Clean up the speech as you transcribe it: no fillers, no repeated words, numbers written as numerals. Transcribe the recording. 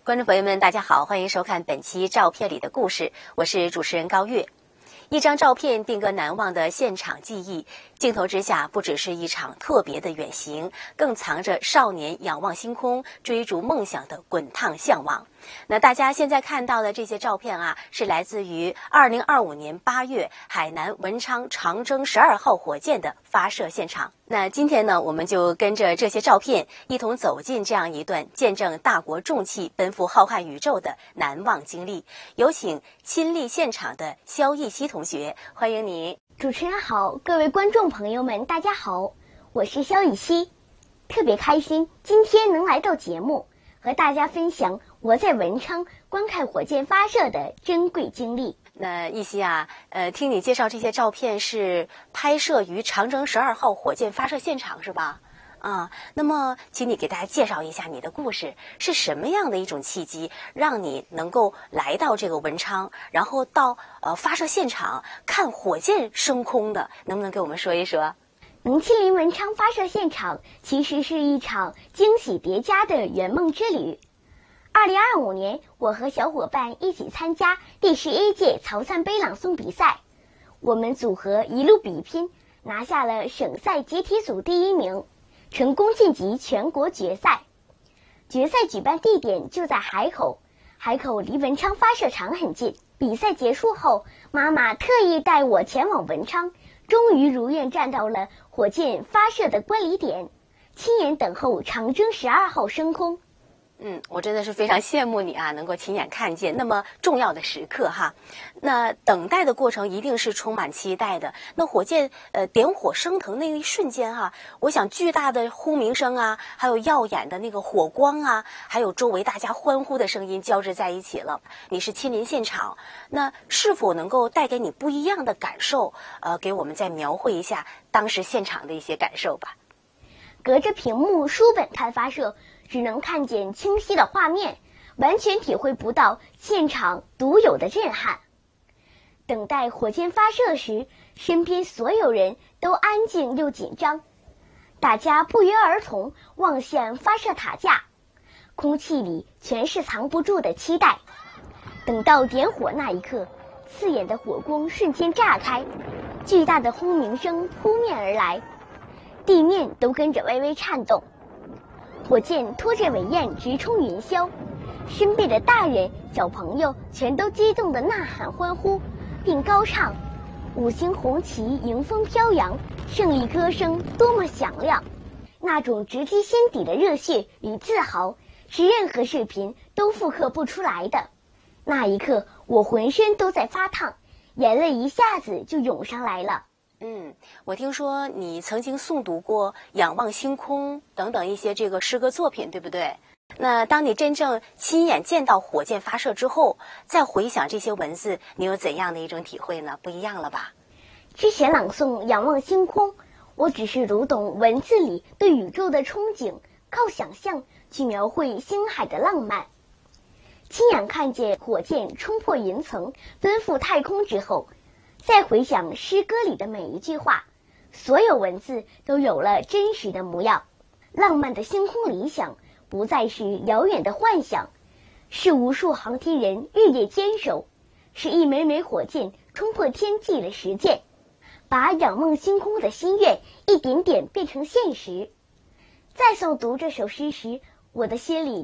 观众朋友们，大家好，欢迎收看本期《照片里的故事》，我是主持人高月。一张照片定格难忘的现场记忆，镜头之下不只是一场特别的远行，更藏着少年仰望星空、追逐梦想的滚烫向往。那大家现在看到的这些照片啊，是来自于2025年8月海南文昌长征12号火箭的发射现场。那今天呢，我们就跟着这些照片一同走进这样一段见证大国重器奔赴浩瀚宇宙的难忘经历。有请亲历现场的肖艺希同学，欢迎你。 主持人好，各位观众朋友们，大家好，我是肖艺希，特别开心今天能来到节目，和大家分享我在文昌观看火箭发射的珍贵经历。 那艺希啊，听你介绍这些照片是拍摄于长征12号火箭发射现场是吧？啊，那么请你给大家介绍一下你的故事，是什么样的一种契机让你能够来到这个文昌，然后到发射现场看火箭升空的，能不能给我们说一说？ 能亲临文昌发射现场，其实是一场惊喜叠加的圆梦之旅。2025年，我和小伙伴一起参加第11届曹灿杯朗诵比赛，我们组合一路比拼，拿下了省赛集体组第1名，成功晋级全国决赛。决赛举办地点就在海口，海口离文昌发射场很近。比赛结束后，妈妈特意带我前往文昌，终于如愿站到了火箭发射的观礼点，亲眼等候长征12号升空。 我真的是非常羡慕你啊，能够亲眼看见那么重要的时刻哈。那等待的过程一定是充满期待的。那火箭点火升腾那一瞬间哈，我想巨大的轰鸣声啊，还有耀眼的那个火光啊，还有周围大家欢呼的声音交织在一起了。你是亲临现场，那是否能够带给你不一样的感受？给我们再描绘一下当时现场的一些感受吧。 隔着屏幕书本看发射，只能看见清晰的画面，完全体会不到现场独有的震撼。等待火箭发射时，身边所有人都安静又紧张，大家不约而同望向发射塔架，空气里全是藏不住的期待。等到点火那一刻，刺眼的火光瞬间炸开，巨大的轰鸣声扑面而来，地面都跟着微微颤动。火箭拖着尾焰直冲云霄，身边的大人小朋友全都激动地呐喊欢呼，并高唱5星红旗迎风飘扬，胜利歌声多么响亮。那种直击心底的热血与自豪，是任何视频都复刻不出来的。那一刻，我浑身都在发烫，眼泪一下子就涌上来了。 我听说你曾经诵读过《仰望星空》等等一些这个诗歌作品，对不对？那当你真正亲眼见到火箭发射之后，再回想这些文字，你有怎样的一种体会呢？不一样了吧？ 之前朗诵《仰望星空》，我只是读懂文字里对宇宙的憧憬，靠想象去描绘星海的浪漫。亲眼看见火箭冲破云层，奔赴太空之后，再回想诗歌里的每一句话，所有文字都有了真实的模样。浪漫的星空理想不再是遥远的幻想，是无数航天人日夜坚守，是一枚枚火箭冲破天际的实践，把仰望星空的心愿一点点变成现实。在诵读这首诗时，我的心里